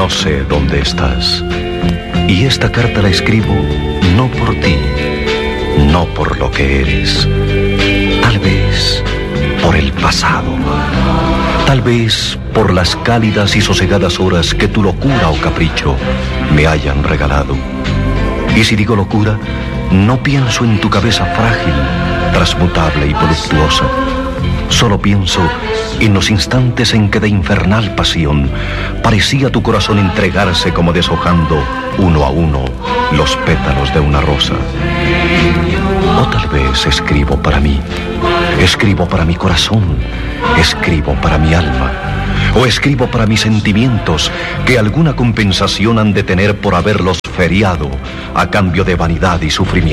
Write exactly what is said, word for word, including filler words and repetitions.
No sé dónde estás. Y esta carta la escribo no por ti, no por lo que eres. Tal vez por el pasado. Tal vez por las cálidas y sosegadas horas que tu locura o capricho me hayan regalado. Y si digo locura, no pienso en tu cabeza frágil, transmutable y voluptuosa. Solo pienso en los instantes en que de infernal pasión parecía tu corazón entregarse como deshojando uno a uno los pétalos de una rosa. O tal vez escribo para mí, escribo para mi corazón, escribo para mi alma, o escribo para mis sentimientos que alguna compensación han de tener por haberlos feriado a cambio de vanidad y sufrimiento.